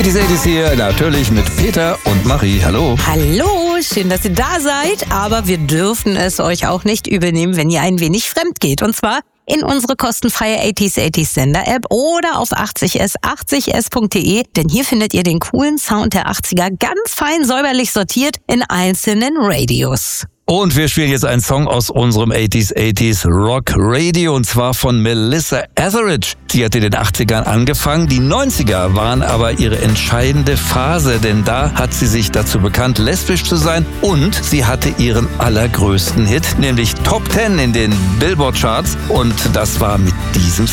80s hier, natürlich mit Peter und Marie. Hallo. Hallo, schön, dass ihr da seid. Aber wir dürfen es euch auch nicht übel nehmen, wenn ihr ein wenig fremd geht. Und zwar in unsere kostenfreie 80s Sender-App oder auf 80s.de. Denn hier findet ihr den coolen Sound der 80er ganz fein säuberlich sortiert in einzelnen Radios. Und wir spielen jetzt einen Song aus unserem 80s Rock Radio und zwar von Melissa Etheridge. Sie hat in den 80ern angefangen, die 90er waren aber ihre entscheidende Phase, denn da hat sie sich dazu bekannt, lesbisch zu sein und sie hatte ihren allergrößten Hit, nämlich Top 10 in den Billboard Charts und das war mit diesem